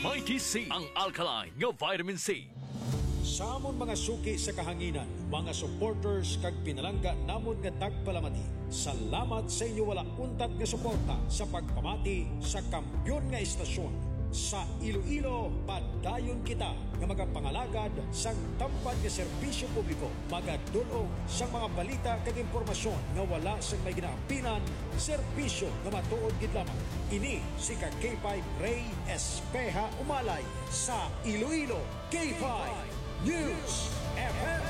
Mighty C, ang alkaline nga vitamin C. Sa amon mga suki sa kahanginan, mga supporters kag pinalangga namon nga tagpalamati. Salamat sa inyo wala untat nga suporta sa pagpamati sa kampyon nga istasyon. Sa Iloilo, padayon kita nga magapangalagad sang tampad nga serbisyo publiko, magadulong sang mga balita kag impormasyon nga wala sang may ginaapinan, serbisyo nga matuod gid lamang. Ini si K5 Ray Espeja Umalay sa Iloilo K5 News FM.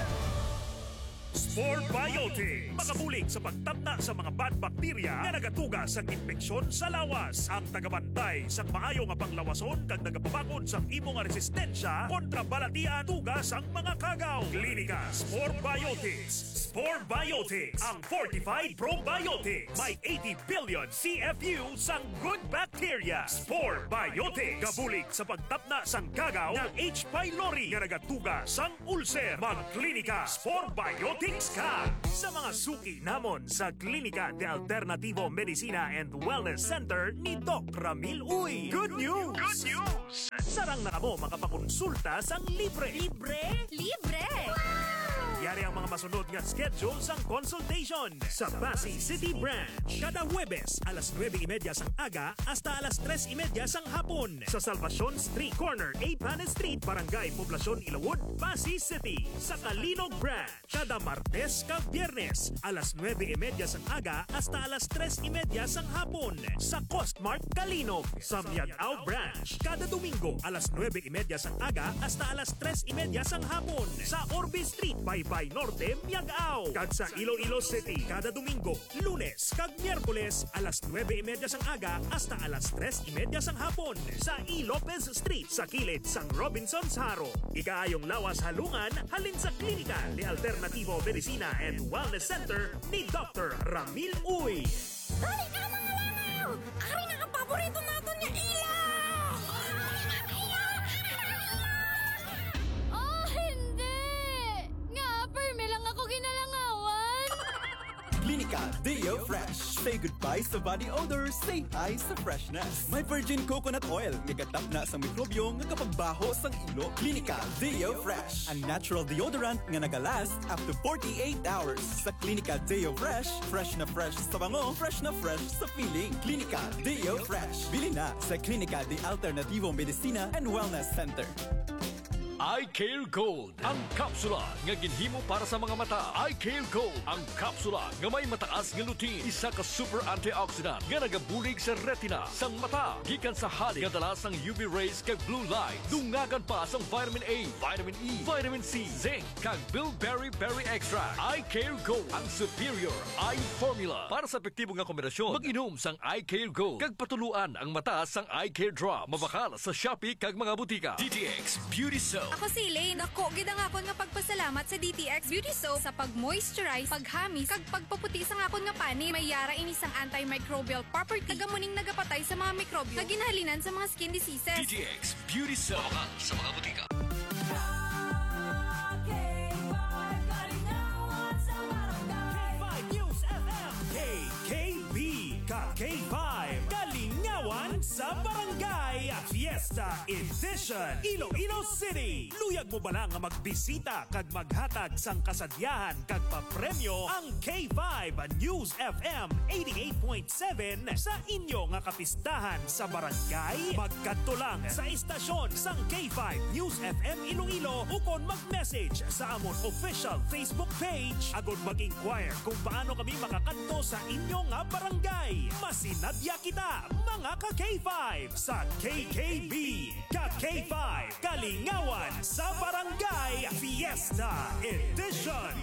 Sport Biotic, makabulig sa pagtabna sa mga bad bakterya nga nagatuga sa infeksyon sa lawas. Ang tagabantay sa maayo nga panglawason kag nagapabakod sa imo nga resistensya kontra balatian tugas ang mga kagaw. Klinika Sport Biotics. Sport Biotics, ang Fortified Probiotics. May 80 billion CFU sang good bacteria. Sport Biotics, kabulig sa pagtapna sang kagaw ng H. pylori nga nagatuga sang ulcer. Magklinika Sport Biotics ka! Sa mga suki namon sa Klinika de Alternativo Medicina and Wellness Center ni Doc Ramil Uy. Good news! Good news! Sarang na mo makapakonsulta sang libre. Libre? Libre! Yari ang mga masunod nga schedule sang consultation sa Pasay City Branch. Kada Huwebes, alas 9:30 sang aga hasta alas 3:30 sang hapon. Sa Salvacion Street Corner, A. Panes Street, Barangay Poblacion, Ilawod, Pasay City. Sa Kalinog Branch, kada Martes kag Biyernes, alas 9:30 sang aga hasta alas 3:30 sang hapon. Sa Costmart, Kalinog. Sa Miagao Branch, kada Domingo, alas 9:30 sang aga hasta alas 3:30 sang hapon. Sa Orbe Street, Baybay Norte, Miagao. Kag sa Iloilo City, kada Domingo, Lunes kag Miyerkules, alas 9:30 sang aga hasta alas 3:30 sang hapon. Sa E. Lopez Street, sa kilid sang Robinson's Haro. Ikaayong lawas halungan, halin sa Klinika de Alternativo Medicina and Wellness Center ni Dr. Ramil Uy. Dali ka mga langaw! Ari na ang paborito natin niya ilaw! Oh, hindi! Nga, perme lang ako ginalangawan! Klinika Deo Fresh. Say goodbye sa body odor, say hi sa freshness. May virgin coconut oil, nagatap na sa mikrobyo nga kapagbaho sang ilo. Klinika Deo Fresh, ang natural deodorant nga nagalast up to 48 hours. Sa Klinika Deo Fresh, fresh na fresh sa bango, fresh na fresh sa feeling. Klinika Deo Fresh. Bili na sa Klinika de Alternativo Medicina and Wellness Center. iCare Gold, ang kapsula nga ginhimo para sa mga mata. iCare Gold, ang kapsula nga may mataas nga lutein, isa ka super antioxidant nga nagabulig sa retina sang mata. Gikan sa halik nga dala sang UV rays kag blue light. Dungagan pa sang vitamin A, vitamin E, vitamin C, zinc kag bilberry berry extract. iCare Gold, ang superior eye formula. Para sa epektibong nga kombinasyon, mag-inom sang iCare Gold kag patuluan ang mata sang iCare Drop. Mabakal sa Shopee kag mga butika. DTX Beauty Soap. Ako si Elaine. Dako, gidang akon nga pagpasalamat sa DTX Beauty Soap sa pag-moisturize, paghamis, kag pagpaputi sa akon nga pani. May yara ini sang antimicrobial property. Tagamuning nagapatay sa mga mikrobyo na ginahalinan sa mga skin diseases. DTX Beauty Soap. Mabakal sa mga butika. KKB, K5, Kalingawan sa Barangay Fiesta Edition, Iloilo City. Luyag mo ba lang nga magbisita kag maghatag sang kasadyahan kag papremyo ang K5 News FM 88.7 sa inyo nga kapistahan sa barangay? Magkadto lang sa istasyon sang K5 News FM Iloilo ukon mag-message sa amon official Facebook page agud mag-inquire kung paano kami makakadto sa inyo nga barangay. Masinadya kita mga ka-K5 sa KKB Ka-K5 Kalingawan sa Barangay Fiesta Edition.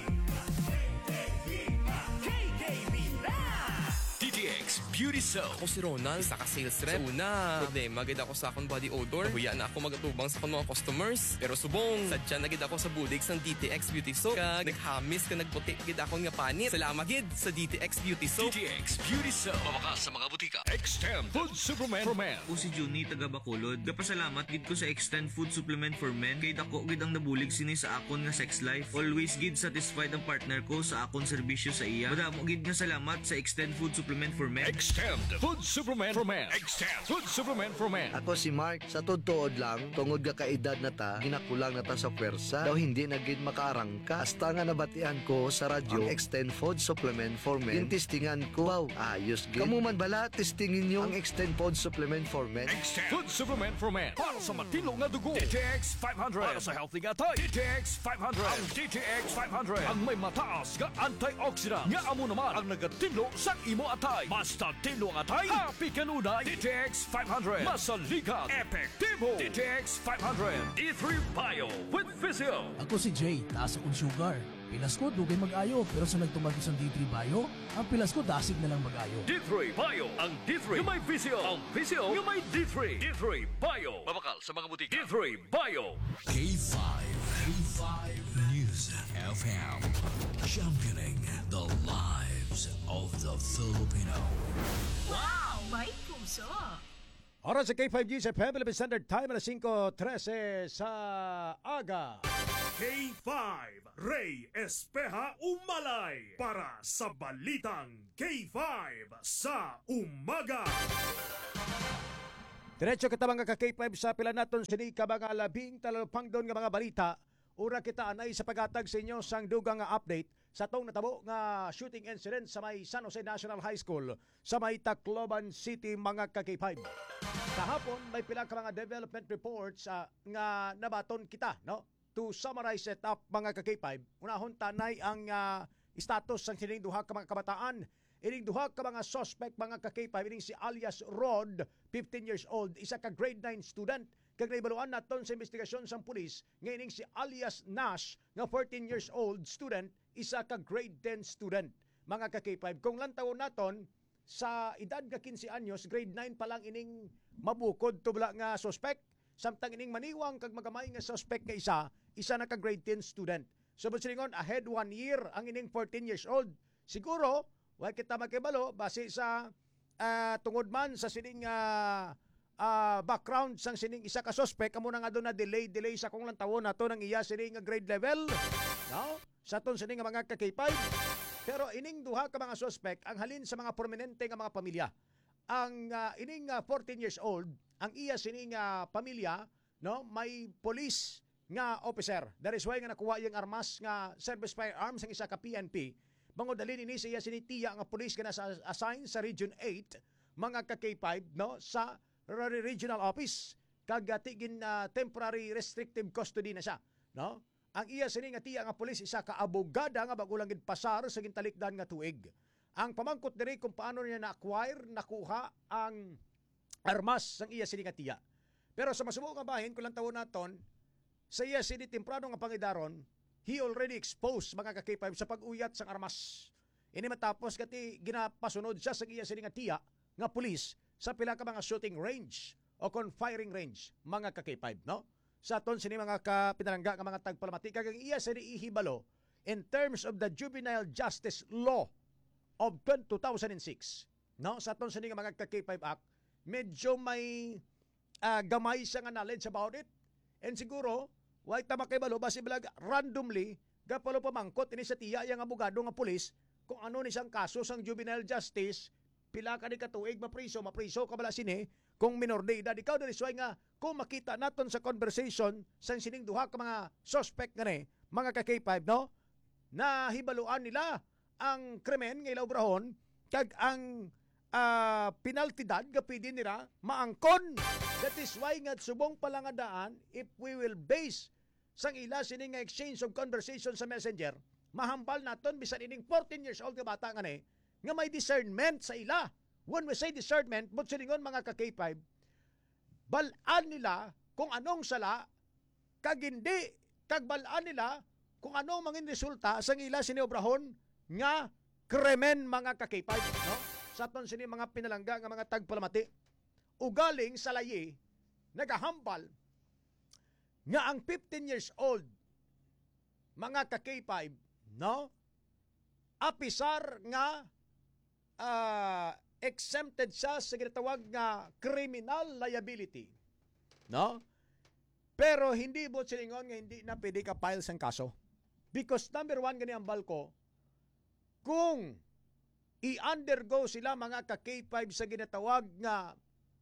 KKB na! DTX Beauty Soap. Ako si Ronald, saka sales rep. Una, problema gid ako sa akong body odor. Huya na ako magatubang sa akong mga customers. Pero subong, sadya na gid ako sa bulig sang DTX Beauty Soap. Kag naghamis ka nagputi gid ako nga panit. Salamat gid sa DTX Beauty Soap. DTX Beauty Soap. Mabakal sa mga butika. Extend Food Supplement for Men. O si Juni taga Bacolod. Gapasalamat gid ko sa Extend Food Supplement for Men kay dako gid ang nabulig sini sa akon nga sex life. Always gid satisfied ang partner ko sa akon serbisyo sa iya. Madamo gid nga salamat sa Extend Food Supplement for Men. Extend Food Supplement for Men. Extend Food Supplement for Men. Ako si Mark, sa tuod lang, tungod ka kaedad na ta, ginakulang na ta sa pwersa, daw hindi na gid makaarangka. Hasta nga nabatian ko sa radyo, ang Extend Food Supplement for Men. Yung testingan ko, wow, ayos gid. Kamu man bala, testingin nyo ang Extend Food Supplement for Men. Extend Food Supplement for Men. Para sa matino nga dugo. DTX 500. Para sa healthy nga tayo. DTX 500. Ang DTX 500. Ang may mataas nga antioxidant. Nga amo naman ang nagatino sa imo atay. Basta tino nga atay, happy kanunay. DTX 500. Masaligan. Epektibo. DTX 500. E3 Bio with Physio. Ako si Jay, taas akong sugar. Pilas ko, dugay mag-ayo. Pero sa nagtumagos ang D3 Bio, ang pilas ko dasig na lang mag-ayo. D3 Bio. Ang D3 yung may Physio. Ang Physio yung may D3. D3 Bio. Mabakal sa mga butika. D3 Bio. K5. K5 News FM. Championing the lives of the Filipino. Wow! May puso! Oras sa K5 News FM, Philippine Standard Time, alas 5:13 sa aga. K5 Ray Espeja Umalay para sa Balitang K5 sa Umaga. Diretso kita mga ka-K5 sa pila naton sini ka mga labing talalupang doon nga mga balita. Ura kita anay sa pagatag sa inyo sang dugang nga update sa tong natabo nga shooting incident sa may San Jose National High School sa may Tacloban City mga ka-K5. Kahapon may pila ka mga development reports nga nabaton kita, no? To summarize it up mga ka-K5, unahon tanay ang status sang sining duha ka mga kabataan. Ining duha ka mga suspect mga ka-K5, ining si alias Rod, 15 years old, isa ka grade 9 student. Kag naibaluan naton sa investigasyon sang pulis, nga ining si alias Nash, nga 14 years old student, isa ka grade 10 student. Mga ka-K5, kung lantawon naton, sa edad nga 15 anyos, grade 9 pa lang ining mabukod tubla nga suspect. Samtang ining maniwang kag magamay nga suspect nga isa na ka grade 10 student. So silingon, ahead 1 year ang ining 14 years old. Siguro, wala kita makibalo base sa tungod man sa sining background sang sining isa ka suspect, amo na nga doon na delay sa kung lang tawon nato ng iya sining grade level. No? Sa ton sining nga mga ka-K5. Pero ining duha ka mga suspect ang halin sa mga prominente nga mga pamilya. Ang ining 14 years old, ang iya sining pamilya, no, may police nga officer. That is why nga nakuha yung armas nga service firearms ang isa ka PNP. Bangod dalin ini siya sinitiya nga police nga nasa assign sa Region 8 mga ka-K5, no, sa regional office kag tigin temporary restrictive custody na siya, no. Ang iya sini nga tiya nga pulis isa ka abogada nga bago lang gid pasar sa gintalikdan nga tuig. Ang pamangkot diri kung paano niya na-acquire, nakuha ang armas sang iya sini nga tiya. Pero sa masubo nga bahin kung lang tawon naton, sa iya sini temprano nga pangidaron, he already exposed mga ka-K5 sa pag-uyat sang armas. Ini matapos kati ginapasunod siya sa iya sini nga tiya nga pulis sa pila ka mga shooting range o firing range mga ka-K5, no? Sa aton sini mga kapinalangga nga mga tagpalamati kag iya sini ihibalo in terms of the Juvenile Justice Law of 2006, no? Sa aton sini nga mga ka-K5 Act, medyo may gamay siya nga knowledge about it. And siguro why ta makibalo base bilag randomly gapalo pamangkot ini sa tiya yang abogado nga pulis kung ano ni siyang kaso sang juvenile justice, pila ka ni katuig mapriso ka bala sini kung minor de edad. Ikaw dali suway nga kung makita naton sa conversation sang sining duha ka mga suspect nga ni mga ka-K5, no, na hibaluan nila ang krimen nga ilaw brahon kag ang penaltidad nga pwede nila maangkon. That is why nga subong palangadaan, if we will base sang ila sining nga exchange of conversation sa messenger, mahambal naton bisan ining 14 years old nga bata nga ni nga may discernment sa ila. When we say discernment, but silingon mga ka-K5, balaan nila kung anong sala, kag hindi, kag balaan nila kung anong mangin resulta sang ila siniobrahon nga krimen mga ka-K5, no? Sa aton sini mga pinalangga nga mga tagpalamati, ugaling sa layi, nagahambal nga ang 15 years old mga ka-K5, no, apisar nga exempted siya sa ginatawag nga criminal liability, no? Pero hindi mo silingon nga hindi na pwede ka file sang kaso. Because number one gani ang balko, kung i-undergo sila mga ka-K5 sa ginatawag nga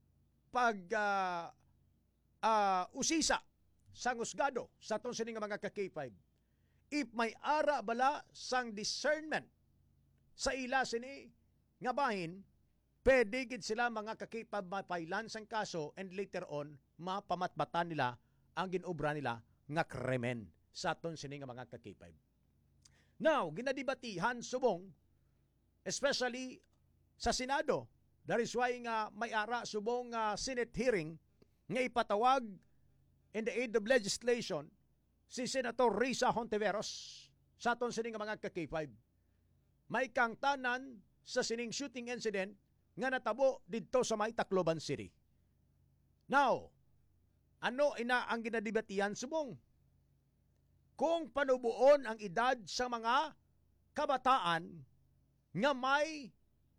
usisa sa husgado sa atong sini nga mga ka-K5. If may ara bala sang discernment sa ila sini nga bahin, pwede gid sila mga ka-K5 mapailan sang kaso and later on mapamatbatan nila ang ginobra nila nga krimen sa aton sini nga mga ka-K5. Now, ginadibatihan subong especially sa Senado. That is why nga may ara subong Senate hearing nga ipatawag in the aid of legislation si Senator Risa Hontiveros sa aton sining nga mga ka-K5. May kangtanan sa sining shooting incident nga natabo didto sa may Tacloban City. Now, ano ina ang ginadibatihan subong? Kung panubuon ang edad sa mga kabataan nga may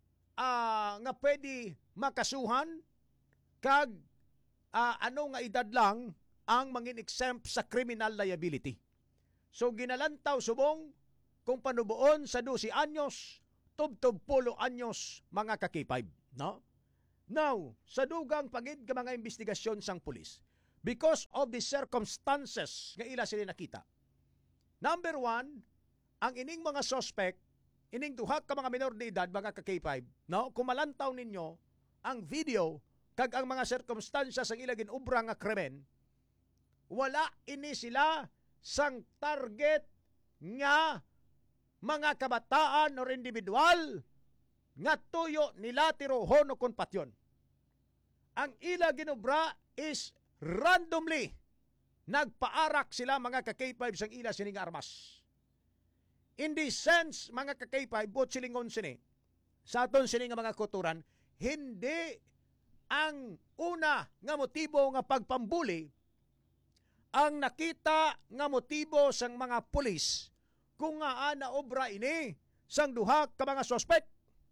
nga pwede makasuhan kag ano nga edad lang ang mangin exempt sa criminal liability. So ginalantaw subong kung panubuon sa 12 anyos, tub-tub 10 anyos mga ka-K5, no? Now, sa dugang pagid ka mga investigasyon sang pulis, because of the circumstances nga ila sila nakita. Number 1, ang ining mga suspect, ining duha ka mga minor de edad, mga ka-K5, no? Kung malantaw ninyo ang video kag ang mga circumstances ang ila ginubra nga krimen, wala ini sila sang target nga mga kabataan or individual nga tuyo nila tirohon o konpatyon. Ang ila ginubra is randomly nagpaarak sila mga ka-K5 sang ila sining armas. In this sense, mga ka-K5, bot silingon sini, sa aton sining mga kuturan, hindi ang una nga motibo nga pagpambuli ang nakita nga motibo sang mga pulis kung nga na obra ini sang duha ka mga suspect.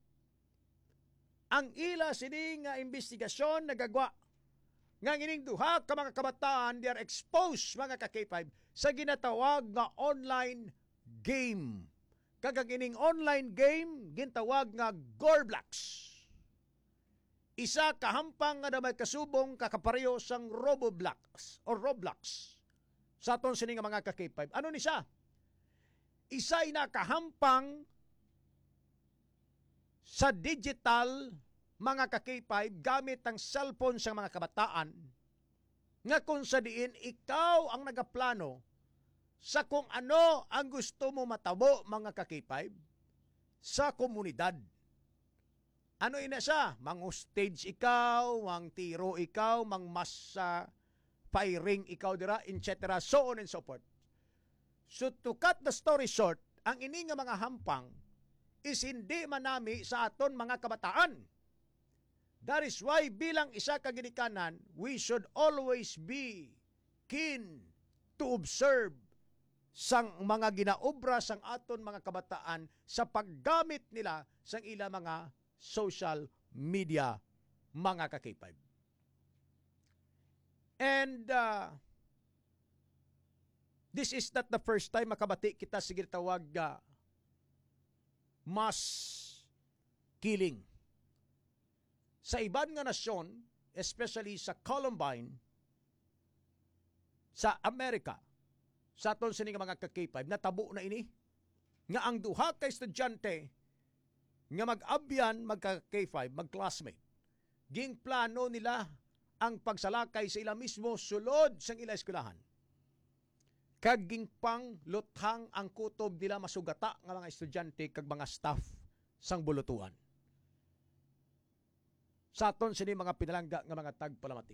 Ang ila sini nga investigasyon nagagwa nga ining duha ka mga kabataan, they are exposed mga ka-K5 sa ginatawag nga online game. Kagag ining online game gintawag nga Gorblax. Isa kahampang nga damay kasubong kakapareho sang Roblox or Roblox sa aton sini nga mga ka-K5. Ano ni siya? Isa ina kahampang sa digital mga ka-K5 gamit ang cellphone sa mga kabataan nga kung sa diin ikaw ang nagaplano sa kung ano ang gusto mo matabo mga ka-K5 sa komunidad. Ano ina siya? Mang-stage ikaw, mang-tiro ikaw, mang-massa firing ikaw dira, etc. So on and so forth. So to cut the story short, ang ini nga mga hampang is hindi manami sa aton mga kabataan. That is why bilang isa ka ginikanan, we should always be keen to observe sang mga ginaobra sang aton mga kabataan sa paggamit nila sang ila mga social media mga ka-K5. And this is not the first time makabati kita sa ginatawag mass killing. Sa ibang nga nasyon, especially sa Columbine, sa Amerika, sa aton sining mga ka-K5, natabo na ini, nga ang duha ka estudyante, nga mag-abyan, magka-K5, mag-classmate, ging plano nila ang pagsalakay sa ila mismo sulod sang ila eskwelahan. Kag ging pang luthang ang kutob nila masugata nga mga estudyante kag mga staff sang bulutuan. Sa aton sini mga pinalangga nga mga tagpalamatik.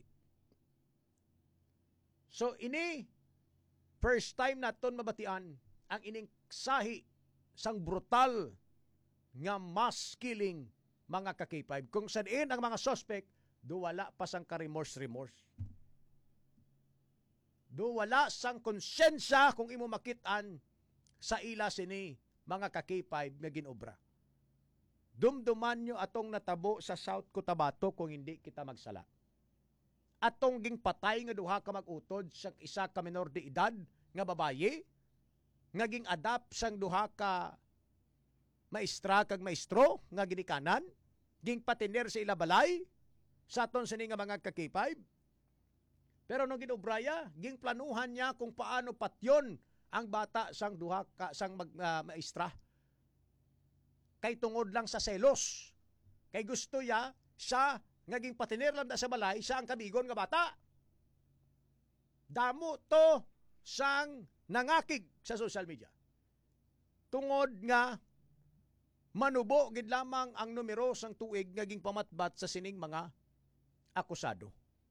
So ini first time naton mabatian ang ining sahi sang brutal nga mass killing mga ka-K5. Kung saan ang mga suspect, wala pa sang ka-remorse. Wala sang konsensya kung imo makitaan sa ila sini mga ka-K5 nga ginobra. Dumduman nyo atong natabo sa South Cotabato kung hindi kita magsala. Atong ging patay nga duha ka mag-utod sang isa ka minor de edad nga babaye nga ging adapt sang duha ka maestra kag maestro nga ginikanan, ging patiner sa ila balay, sa aton sini nga mga kakipay. Pero nung ginubraya, ging planuhan niya kung paano patyon ang bata sang duha ka sang maestra. Kay tungod lang sa selos. Kay gusto ya siya nga ging patiner lang sa balay sa ang kabigon nga bata. Damo to sang nangakig sa social media. Tungod nga manubo gid lamang ang numero sang tuig nga ging pamatbat sa sining mga akusado.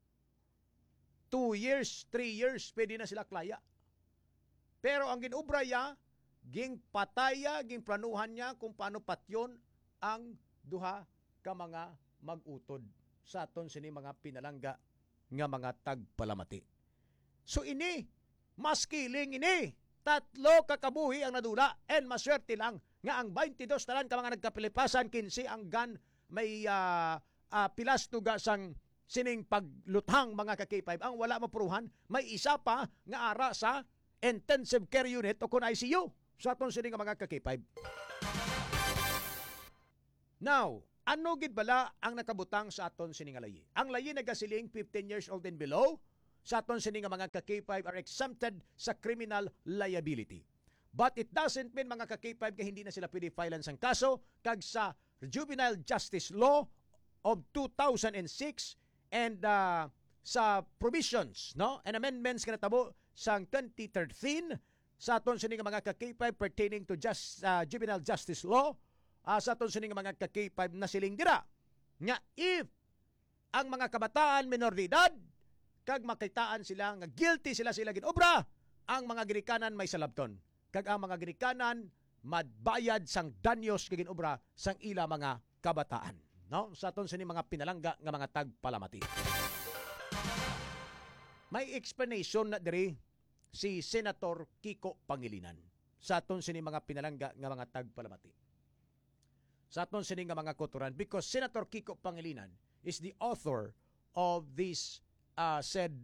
2 years, 3 years, pwede na sila klaya. Pero ang ginubraya, ging pataya, ging planuhan niya kung paano patyon ang duha ka mga mag-utod sa aton sini mga pinalangga nga mga tagpalamati. So ini, mas kiling ini, 3 kakabuhi ang nadula and maswerte lang nga ang 22 talan ka mga nagkapilipasan 15 ang gun may pilas tuga sang sining pagluthang mga ka-K5 ang wala mapuruhan, may isa pa nga ara sa intensive care unit o kun ICU sa aton sining mga ka-K5. Now, ano gid bala ang nakabutang sa aton sining layi? Ang layi nagasiling 15 years old and below sa aton sining mga ka-K5 are exempted sa criminal liability. But it doesn't mean mga ka-K5 nga hindi na sila pwede filean sang kaso kag sa Juvenile Justice Law of 2006 and sa provisions no and amendments nga natabo sang 2013 sa aton sining mga ka-K5 pertaining to Juvenile Justice Law sa aton sining mga ka-K5 na siling dira nga if ang mga kabataan minor de edad kag makitaan sila nga guilty sila ginobra, ang mga ginikanan may salabton kag ang mga ginikanan madbayad sang danyos kag ginobra sang ila mga kabataan no sa aton sining mga pinalangga nga mga tagpalamati. May explanation na diri si Senator Kiko Pangilinan sa aton sining mga pinalangga nga mga tagpalamati. Sa aton sining nga mga kotoran because Senator Kiko Pangilinan is the author of this said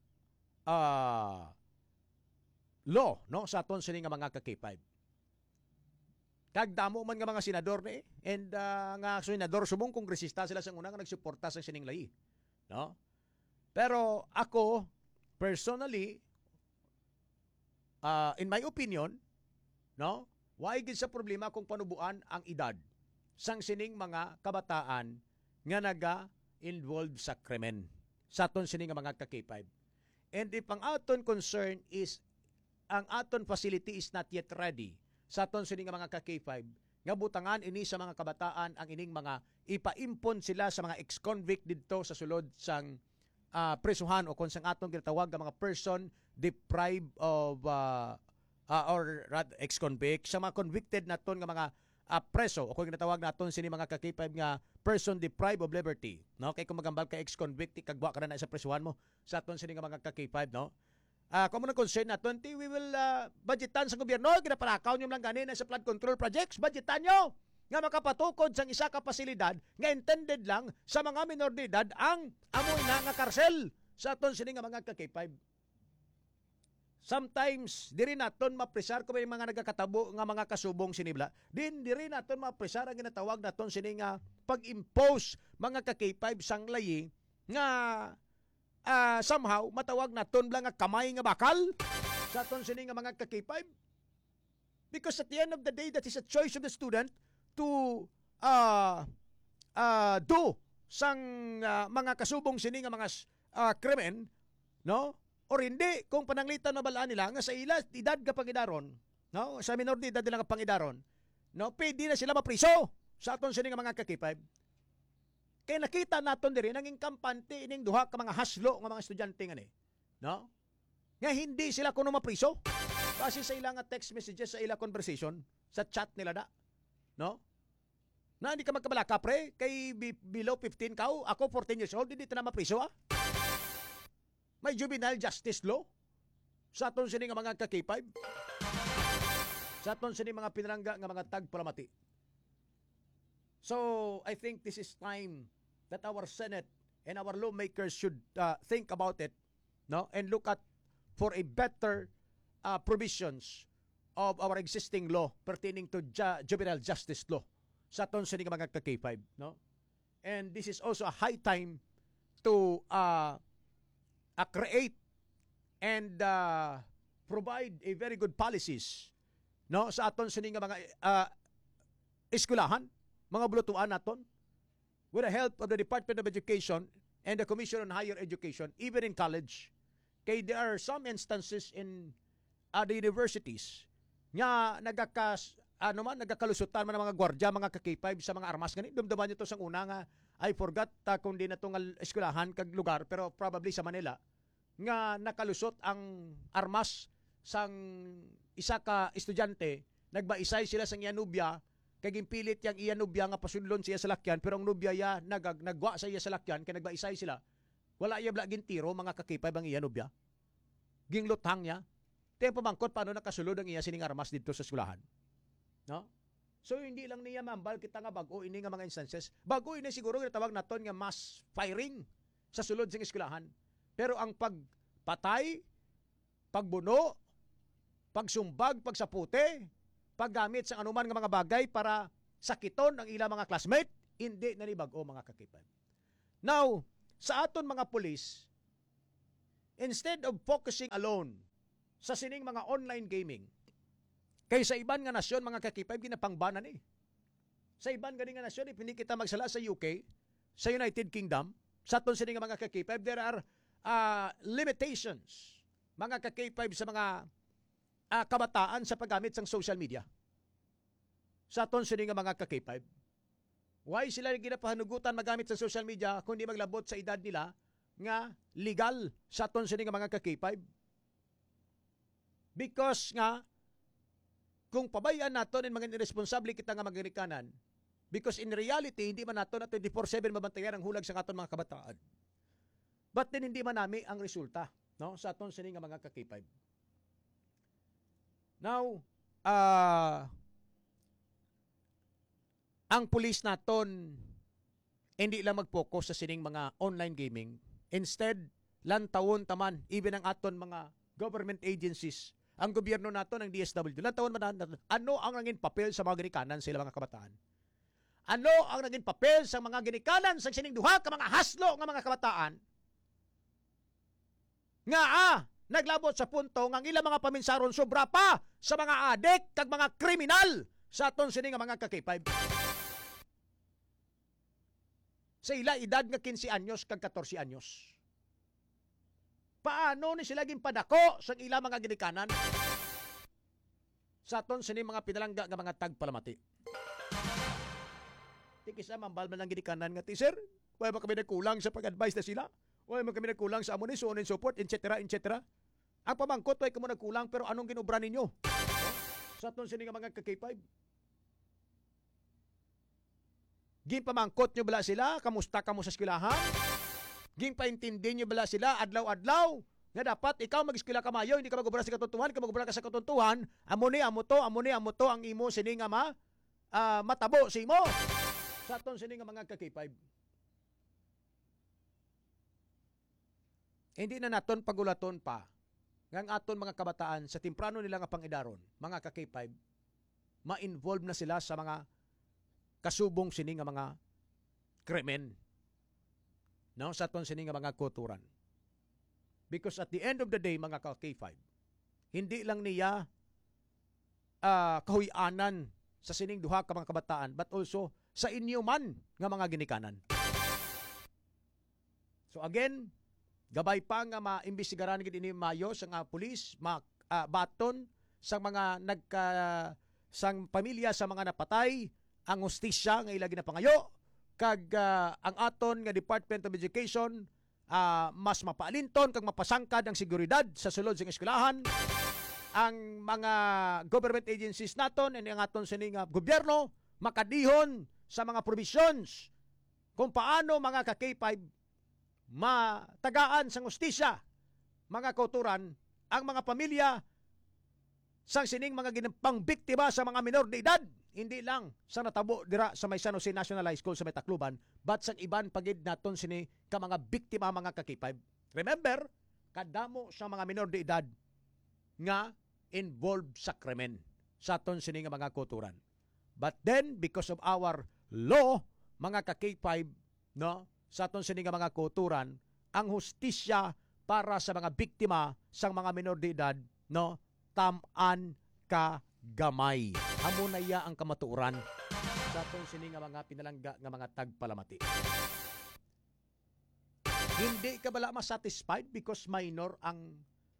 law no sa aton sining nga mga ka-K5. Kag damo man nga mga senador ni and nga senador subong kongresista sila sang una nga nagsuporta sa sining lahi. No? Pero ako personally in my opinion, no, why gid sa problema kung panubuan ang edad sang sining mga kabataan nga naga-involved sa krimen sa aton sining nga mga ka-K5. And if ang aton concern is ang aton facility is not yet ready sa aton sining nga mga ka-K5 nga butangan ini sa mga kabataan ang ining mga ipaimpon sila sa mga ex-convict didto sa sulod sang presuhan o kung sang aton ginatawag nga mga person deprived of or ex-convict sa mga convicted naton nga mga preso o kung ginatawag naton sini mga ka-K5 nga person deprived of liberty no kay kung magambal ka ex-convict kagwa ka na sa presuhan mo sa aton sini nga mga ka-K5 no. Kung ano concern naton, we will budgetan sa gobyerno, ginapalakaw nyo lang ganin sa flood control projects, budgetan nyo nga makapatukod sang isa ka pasilidad nga intended lang sa mga minor de edad ang amoy na nga karsel sa aton sini nga mga ka-K5. Sometimes, diri naton mapresar kung may mga nagkakatabo nga mga kasubong sinibla, diri naton mapresar ang ginatawag naton sini nga pag-impose mga ka-K5 sang layi nga somehow matawag naton lang nga kamay nga bakal sa aton sini nga mga ka-K5 because at the end of the day that is a choice of the student to do sang mga kasubong sini nga mga krimen no or hindi kung pananglitan na balaan nila nga sa ila edad ka pangidaron no sa minor de edad nila ka pangidaron no pwede na sila mapriso sa aton sini nga mga ka-K5. Kaya nakita naton diri nanging kampante ining duha ka mga haslo nga mga estudyante ngani. No? Nga hindi sila kuno mapriso. Base sa ilang text messages sa ilang conversation sa chat nila da. No? Na hindi ka magkabalaka pre kay below 15 ka ako 14 years old hindi ta na mapriso May juvenile justice law sa aton sini nga mga ka-K5. Sa aton sini mga pinarangga nga mga tagpalamati. So, I think this is time that our Senate and our lawmakers should think about it no? And look at for a better provisions of our existing law pertaining to juvenile justice law sa aton sining mga ka-K5, no? And this is also a high time to create and provide a very good policies, no, sa aton sining mga eskwelahan, mga bulutuan naton, with the help of the Department of Education and the Commission on Higher Education, even in college. Kay there are some instances in the universities nga nagkakalusutan man ang mga gwardiya, mga ka-K5 sa mga armas gani. Dumduman nyo to sang una nga I forgot kung di na itong eskwelahan kag lugar, pero probably sa Manila nga nakalusot ang armas sang isa ka estudyante, nagbaisay sila sang iya nubya, kay gimpilit yang iya nubya nga pasudlon siya sa lakyan, pero ang nubya ya nagwa sa iya sa lakyan, kay nagbaisay sila. Wala iya blagin tiro, mga ka-K5 ang iya nubya. Gingluthang niya. Tayo pamangkot paano nakasulod ang iya sining armas dito sa eskwelahan. No? So hindi lang niya mambal kita nga bago ini nga mga instances. Bago ini siguro ginatawag naton nga mass firing sa sulod sing eskwelahan. Pero ang pagpatay, pagbuno, pagsumbag, pagsapute, paggamit sa anuman nga mga bagay para sakiton ang ilang mga classmate, hindi na ni bago, mga ka-K5. Now, sa aton mga pulis, instead of focusing alone sa sining mga online gaming, kay sa iban nga nasyon, mga ka-K5, ginapangbanan eh. Sa iban nga nasyon, hindi kita magsala sa UK, sa United Kingdom, sa aton sining mga ka-K5, there are limitations, mga ka-K5, sa mga kabataan sa paggamit ng social media. Sa aton sining mga ka-K5. Why sila ginapahanugutan magamit sa social media kundi maglabot sa edad nila nga legal sa aton sining mga ka-K5? Because nga, kung pabayaan naton in mga irresponsable kita nga maginikanan, because in reality, hindi man nato na 24/7 mabantayan ang hulag sa aton mga kabataan. But then hindi man nami ang resulta, no, sa aton sining nga mga ka-K5. Now, ang pulis naton hindi lang mag-focus sa sining mga online gaming. Instead, lantawon taman, even ang aton mga government agencies, ang gobyerno naton, ang DSWD, lantawon man naton, ano ang naging papel sa mga ginikanan sa ilang mga kabataan? Ano ang naging papel sa mga ginikanan sa sining duha ka mga haslo nga mga kabataan? Nga naglabot sa punto nga ang ilang mga paminsaron sobra pa sa mga adik kag mga kriminal sa aton sining mga ka-K5. Sa ila edad nga 15 anyos kag 14 anyos. Paano ni sila ginpadako sa ila mga ginikanan? Sa aton sining mga pinalangga nga mga tagpalamati. Di kisa mambal man ang ginikanan nga ti sir, wala ba kami nagkulang sa pag-advise na sila? Wala ba kami nagkulang sa amuni, so on and so forth, etc. etc. Ang pamangkot, wala kamo nagkulang, pero anong ginubra ninyo? Sa aton sining mga ka-K5. Ginpamangkot nyo bala sila, kamusta ka mo sa eskwelahan? Ginpaintindi nyo bala sila, adlaw-adlaw, nga dapat ikaw mag-eskwela kamayo, hindi ka mag-ubra sa katuntuhan, ka mag-ubra ka sa katuntuhan, amuni, amo to, ang imo sining nga matabo si imo. Sa aton sining nga mga ka-K5. Hindi na naton pagulaton pa ng aton mga kabataan sa timprano nila nga pangidaron, mga ka-K5, ma-involve na sila sa mga kasubong sining nga mga krimen, no, sa aton sining nga mga kulturan. Because at the end of the day, mga ka-K5, hindi lang niya kahuyanan sa sining duha ka mga kabataan, but also sa inyo man nga mga ginikanan. So again, gabay pa nga maimbestigaran gid ini mayo sa nga pulis, baton sa mga sang pamilya sa mga napatay, ang hustisya nga ila ginapangayo, kag ang aton nga Department of Education mas mapaalinton kag mapasangkad ang seguridad sa sulod sa eskwelahan. Ang mga government agencies naton and ang aton sining gobyerno makadihon sa mga provisions kung paano mga ka-K5 matagaan sang hustisya, mga kauturan, ang mga pamilya sang sining mga ginapang biktima sa mga minor de edad, hindi lang sa natabo dira sa may San Jose National High School sa may Tacloban, but sang iban pagid naton sini ka mga biktima, mga ka-K5. Remember, kadamo sa mga minor de edad nga involved sa krimen sa aton sini nga mga kuturan. But then because of our law, mga ka-K5, no, sa aton sini nga mga kuturan, ang hustisya para sa mga biktima sang mga minor de edad, no, tam-an ka gamay. Hamunaya ang kamatuoran sa aton sini nga mga pinalangga nga mga tagpalamati. Hindi ka bala ma-satisfied because minor ang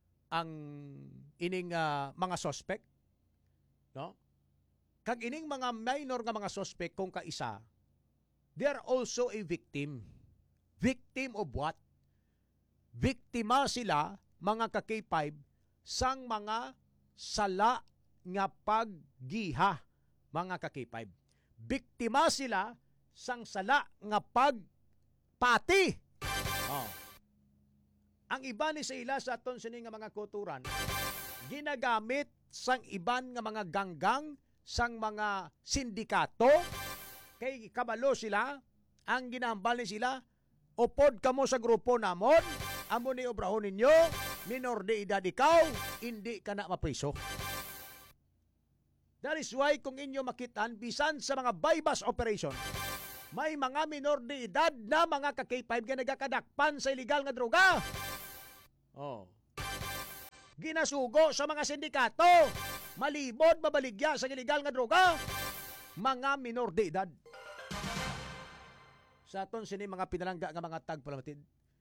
ining mga suspect, no? Kag ining mga minor nga mga suspect kung kaisa, they are also a victim. Victim of what? Biktima sila, mga ka-K5, sang mga sala nga paggiha, mga ka-K5. Biktima sila sang sala nga pagpati. Oh. Ang iba ni sa ila sa aton sini nga mga kuturan, ginagamit sang iban nga mga ganggang, sang mga sindikato, kay kabalo sila, ang ginahambal ni sila, upod kamo sa grupo namon, amo ni obrahon ninyo, minor de edad ikaw, hindi ka na mapriso. That is why kung inyo makitaan, bisan sa mga bypass operation, may mga minor de edad na mga ka-K5 nga nagakadakpan sa illegal nga droga. Oh. Ginasugo sa mga sindikato, malibod, mabaligya sa illegal nga droga, mga minor de edad. Sa aton sini mga pinalangga nga mga tagpalamatid,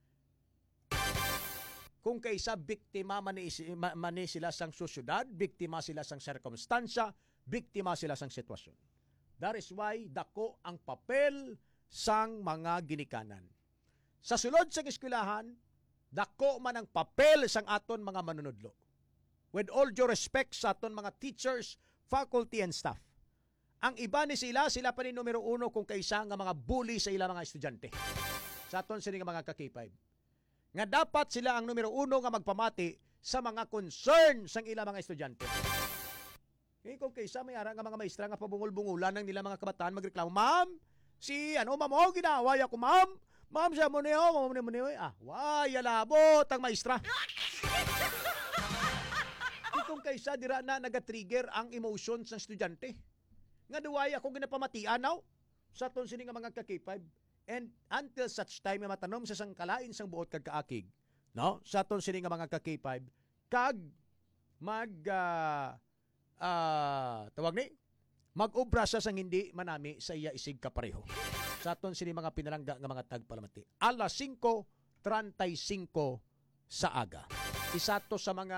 kung kaysa biktima mani sila sang sosyudad, biktima sila sang sirkumstansya, biktima sila sang sitwasyon. That is why dako ang papel sang mga ginikanan. Sa sulod sang eskwelahan, dako man ang papel sang aton mga manunodlo. With all due respect sa aton mga teachers, faculty and staff. Ang iba ni sila pa ni numero 1 kung kaysa nga mga bully sa ilang mga estudyante. Sa aton sini nga mga ka-K5. Nga dapat sila ang numero 1 nga magpamati sa mga concern sang ilang mga estudyante. Kung kaysa may ara nga mga maestra nga pabungol-bungulan ng nila mga kabataan magreklamo, ma'am, ma'am, ginaway ako, ma'am. Ma'am, siya mo niyo, why, alabot ang maestra. Kung kaysa dira na nagatrigger ang emotions ng estudyante. Nga duway ako ginapamatian now sa aton sini nga mga ka-K5. And until such time nga matanom sa sang kalain sang buot kag kaakig, no? Sa aton sini nga mga ka-K5 kag tawag ni mag-obra sa sang hindi manami sa iya isig kapareho. Sa aton sini mga pinalangga nga mga tagpalamati. Alas 5:35 sa aga. Isa to sa mga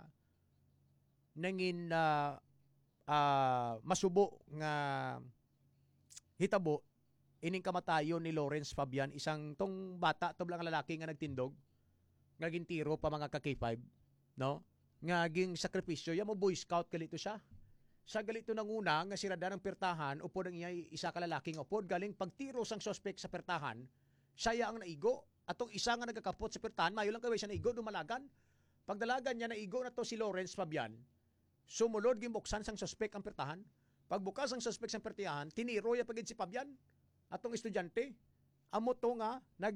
nangin masubo nga hitabo ining kamatayon ni Lawrence Fabian, isang tong bata to lang lalaki nga nagtindog, nga gintiro pa mga ka-K5, no? Nga ging sakripisyo, ya mo boy scout kalito siya. Sa galito nang una nga sirada ng pertahan, upod ang iya isa ka lalaking upod galing pagtiro sang suspect sa pertahan, siya ang naigo. Atong isa nga nagakapot sa pertahan, mayo lang kaway siya naigo dumalagan. Pagdalagan niya naigo na to si Lawrence Fabian. Sumulod gimbuksan sang suspect ang pertahan. Pagbukas ang suspect sang pertahan, tiniro ya pagid si Fabian. Atong estudyante, amo to nga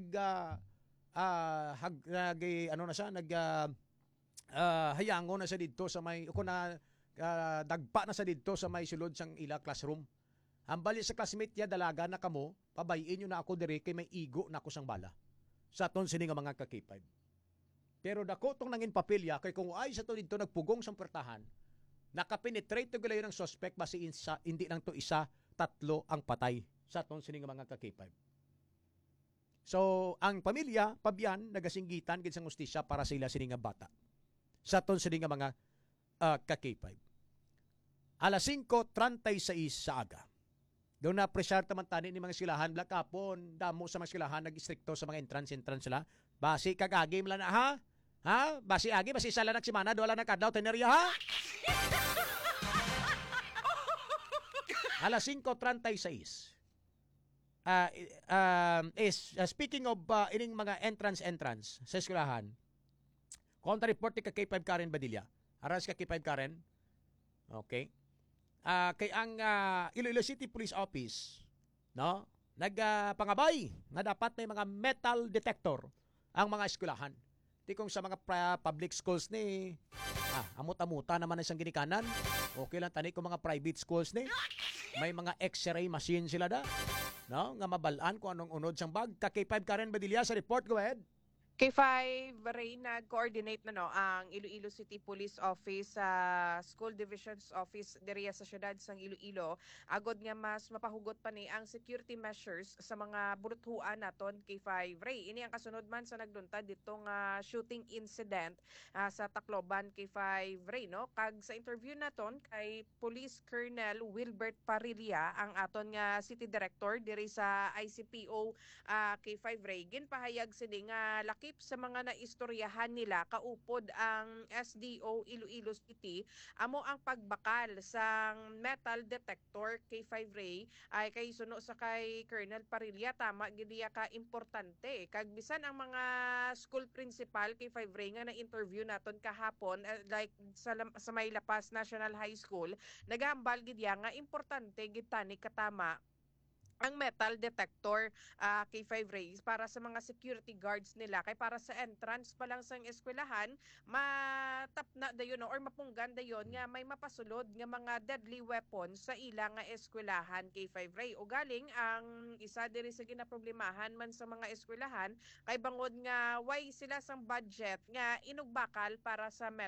hayango na sa didto sa may dagpa na sa didto sa may sulod sang ila classroom. Hambali sa classmate niya dalaga na kamo, pabayin niyo na ako dire kay may igo na ako sang bala. Sa aton sini nga mga ka-K5. Pero dako tong nangin papilya kay kung ay sa to didto nagpugong sang pertahan, nakapenetrate to galayo ng suspect basi hindi lang to isa, tatlo ang patay sa aton sini nga mga ka-K5. So, ang pamilya, Fabian, nagasinggitan gid sang hustisya para sa ila sini nga bata. Sa aton sini nga mga ka-K5. Alas 5:36 sa aga. Doon na presyar taman tani ni mga silahan black kapon, damo sa mga silahan nag-istrikto sa mga entrance sila. Basi kagagi mala na ha? Ha? Basi agi basi sala nagsimana do wala na kadlaw tenerya ha? Alas 5:36. Speaking of ining mga entrance sa eskwelahan, kontra report ni K5 Karen Badilla. Aras ka K5 Karen. Okay. Kay ang Iloilo City Police Office, no? Nagpangabay na dapat may mga metal detector ang mga eskwelahan. Ti kung sa mga public schools ni Amot-amuta naman ang isang ginikanan. Okay lang tani ko mga private schools ni. May mga X-ray machine sila da. No, nga mabalaan kung anong unod sang bag. K5 Karen Badilla sa report, go ahead. K5 Ray, nag-coordinate na ang Iloilo City Police Office sa School Divisions Office diriya sa syudad sang Iloilo agod nga mas mapahugot pa ni ang security measures sa mga buluthuan naton K5 Ray. Ini ang kasunod man sa nagduntad ditong shooting incident sa Tacloban K5 Ray, no? Kag sa interview naton kay Police Colonel Wilbert Parilla ang aton nga City Director diri sa ICPO K5 Ray, ginpahayag sini nga lakip sa mga naistoryahan nila kaupod ang SDO Iloilo City amo ang pagbakal sang metal detector K5 Ray ay kay suno sa kay Colonel Parilla tama gidiya ka importante kag bisan ang mga school principal K5 Ray nga na interview naton kahapon like sa May Lapas National High School nagahambal gidiya nga importante gitani katama ang metal detector K5 Rays para sa mga security guards nila kay para sa entrance pa lang sa eskwelahan matap na dayon or mapunggan dayon nga may mapasulod nga mga deadly weapons sa ilang nga eskwelahan K5 Ray o galing ang isa diri sa ginaproblemahan man sa mga eskwelahan kay bangod nga why sila sang budget nga inugbakal para sa